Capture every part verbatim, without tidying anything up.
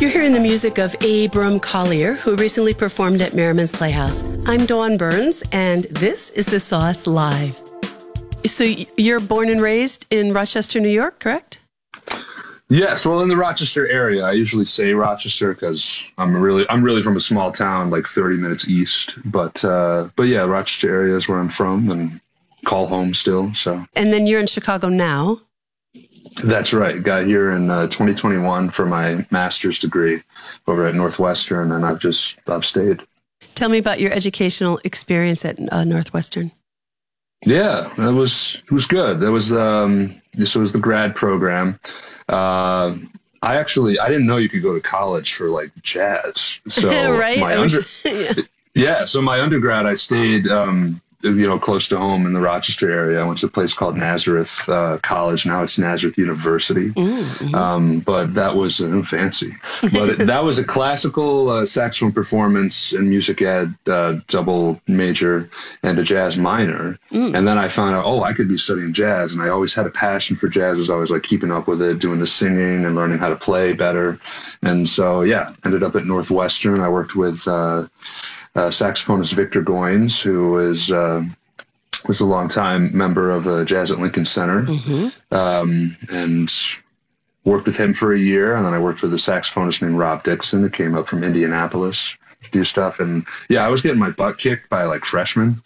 You're hearing the music of Abram Collier, who recently performed at Merriman's Playhouse. I'm Dawn Burns, and this is The Sauce Live. So you're born and raised in Rochester, New York, correct? Yes, well, in the Rochester area. I usually say Rochester because I'm really I'm really from a small town, like thirty minutes east. But uh, but yeah, Rochester area is where I'm from and call home still. So. And then you're in Chicago now. That's right. Got here in uh, twenty twenty-one for my master's degree over at Northwestern, and I've just I've stayed. Tell me about your educational experience at uh, Northwestern. Yeah, that was it was good. That was um, this was the grad program. Uh, I actually I didn't know you could go to college for like jazz. So right? my under, yeah. yeah. So my undergrad, I stayed. Um, you know, close to home in the Rochester area. I went to a place called Nazareth uh, College. Now it's Nazareth University. Mm-hmm. Um, but that was uh, fancy. But it, that was a classical uh, saxophone performance and music ed uh, double major and a jazz minor. Mm. And then I found out, oh, I could be studying jazz. And I always had a passion for jazz. I was always like keeping up with it, doing the singing and learning how to play better. And so, yeah, ended up at Northwestern. I worked with uh, Uh, saxophonist Victor Goines, who is uh, was a longtime member of uh, Jazz at Lincoln Center, mm-hmm. um, and worked with him for a year. And then I worked with a saxophonist named Rob Dixon, who came up from Indianapolis to do stuff. And yeah, I was getting my butt kicked by like freshmen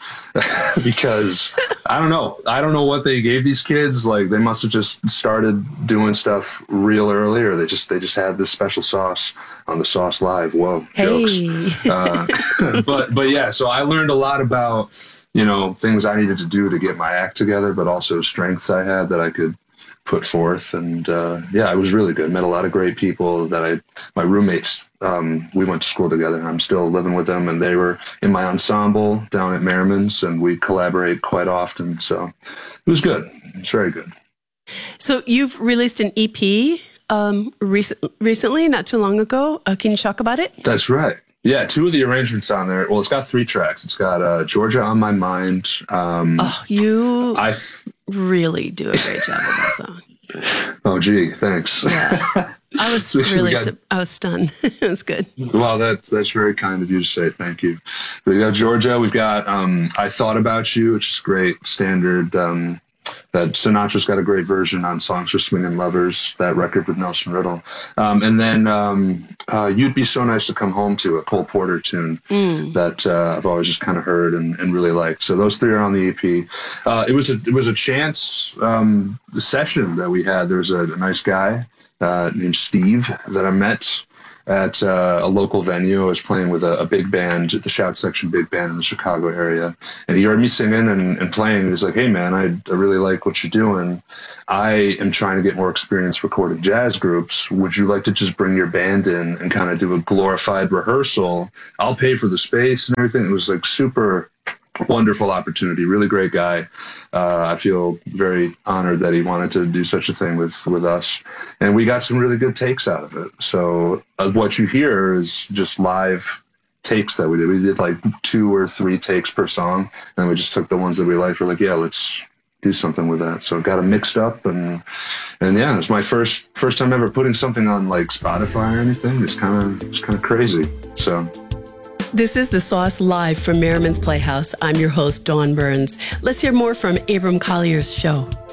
because I don't know, I don't know what they gave these kids. Like they must have just started doing stuff real early, or they just they just had this special sauce on the Sauce Live. Whoa, jokes. Hey. uh, but but yeah, so I learned a lot about, you know, things I needed to do to get my act together, but also strengths I had that I could put forth. And uh, yeah, it was really good. Met a lot of great people that I, my roommates, um, we went to school together, and I'm still living with them. And they were in my ensemble down at Merriman's, and we collaborate quite often. So it was good. It's very good. So you've released an E P um, recent, recently, not too long ago. Uh, can you talk about it? That's right. Yeah, two of the arrangements on there. Well, it's got three tracks. It's got uh, Georgia on My Mind. Um, oh, you I really do a great job with that song. Oh, gee, thanks. Yeah, I was really, got, I was stunned. It was good. Well, that's that's very kind of you to say. Thank you. We got Georgia. We've got um, I Thought About You, which is great, standard. Um, that Sinatra's got a great version on Songs for Swingin' Lovers, that record with Nelson Riddle. Um, and then um, uh, You'd Be So Nice to Come Home To, a Cole Porter tune mm. that uh, I've always just kind of heard and, and really liked. So those three are on the E P. Uh, it was a it was a chance um, session that we had. There was a, a nice guy uh, named Steve that I met at uh, a local venue. I was playing with a, a big band, the Shout Section Big Band in the Chicago area. And he heard me singing and, and playing. And he's like, hey, man, I, I really like what you're doing. I am trying to get more experience recording jazz groups. Would you like to just bring your band in and kind of do a glorified rehearsal? I'll pay for the space and everything. It was like super wonderful opportunity. Really great guy. Uh, I feel very honored that he wanted to do such a thing with, with us. And we got some really good takes out of it. So uh, what you hear is just live takes that we did. We did like two or three takes per song. And we just took the ones that we liked. We're like, yeah, let's do something with that. So it got it mixed up. And and yeah, it's my first first time ever putting something on like Spotify or anything. It's kind of it's kind of crazy. So... This is The Sauce Live from Merriman's Playhouse. I'm your host, Dawn Burns. Let's hear more from Abram Collier's show.